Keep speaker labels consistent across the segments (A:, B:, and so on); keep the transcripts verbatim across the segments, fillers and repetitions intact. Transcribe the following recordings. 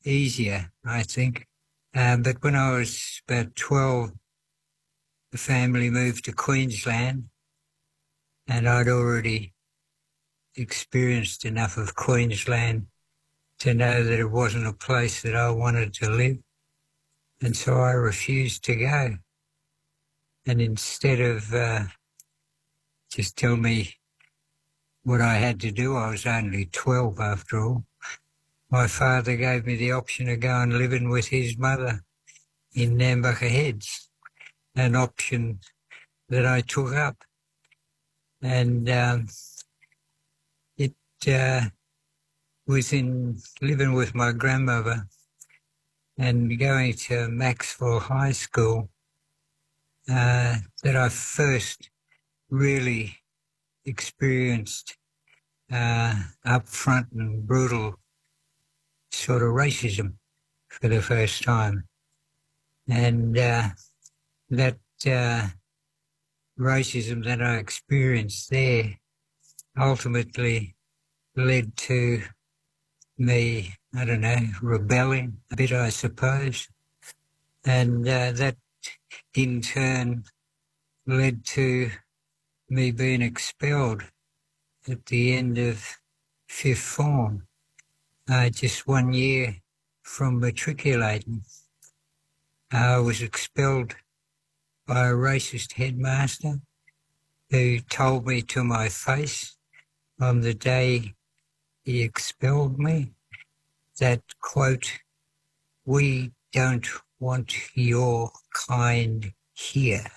A: easier, I think. Um, but when I was about twelve, the family moved to Queensland, and I'd already experienced enough of Queensland to know that it wasn't a place that I wanted to live. And so I refused to go. And instead of uh, just tell me what I had to do, I was only twelve after all, my father gave me the option of going living with his mother in Nambucca Heads, an option that I took up. And um, it uh, was in living with my grandmother and going to Maxwell High School uh, that I first really experienced uh, upfront and brutal sort of racism for the first time. And uh, that uh, racism that I experienced there ultimately led to me, I don't know, rebelling a bit, I suppose. And uh, that in turn led to me being expelled at the end of fifth form, uh, just one year from matriculating. I was expelled by a racist headmaster who told me to my face on the day he expelled me that, quote, "We don't want your kind here."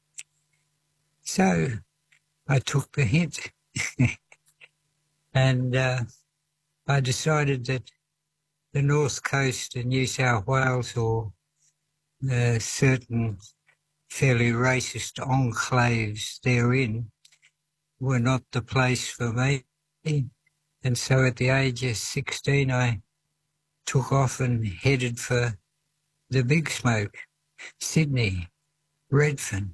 A: So I took the hint and uh, I decided that the North Coast of New South Wales, or uh, certain fairly racist enclaves therein, were not the place for me. And so at the age of sixteen, I took off and headed for the big smoke, Sydney, Redfern.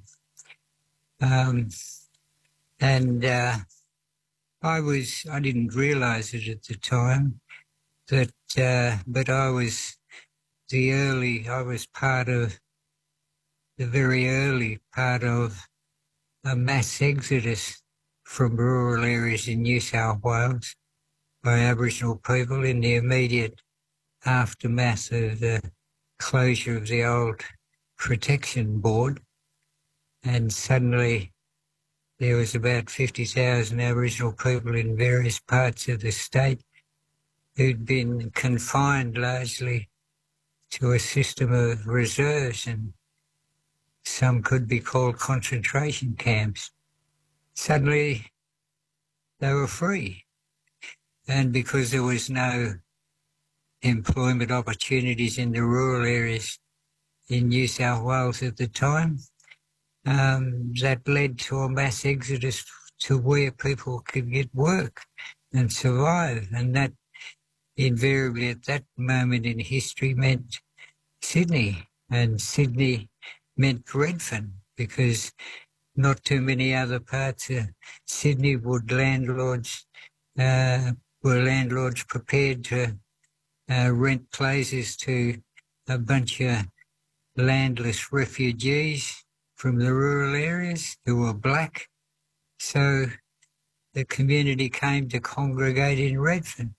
A: Um, and uh, I was, I didn't realise it at the time, that, uh, but I was the early, I was part of the very early part of a mass exodus from rural areas in New South Wales by Aboriginal people in the immediate aftermath of the closure of the old Protection Board. And suddenly there was about fifty thousand Aboriginal people in various parts of the state who'd been confined largely to a system of reserves, and some could be called concentration camps. Suddenly they were free. And because there was no employment opportunities in the rural areas in New South Wales at the time, um, that led to a mass exodus to where people could get work and survive. And that invariably at that moment in history meant Sydney, and Sydney meant Redfern, because not too many other parts of Sydney would landlords, uh, were landlords prepared to uh, rent places to a bunch of landless refugees from the rural areas who were black. So the community came to congregate in Redfern.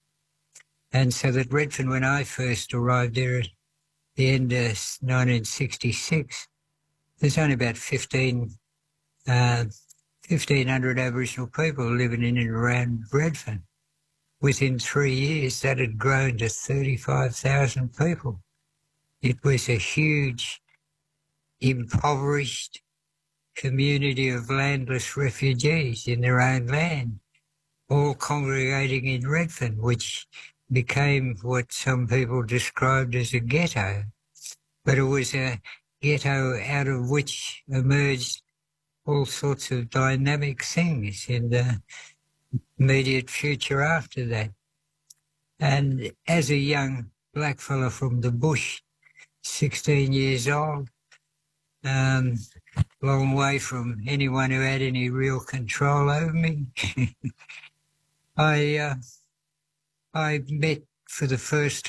A: And so that Redfern, when I first arrived there at the end of nineteen sixty-six, there's only about fifteen, uh, fifteen hundred Aboriginal people living in and around Redfern. Within three years, that had grown to thirty-five thousand people. It was a huge, impoverished community of landless refugees in their own land, all congregating in Redfern, which became what some people described as a ghetto. But it was a ghetto out of which emerged all sorts of dynamic things in the immediate future after that. And as a young blackfella from the bush, sixteen years old, um, long way from anyone who had any real control over me, I uh, I met for the first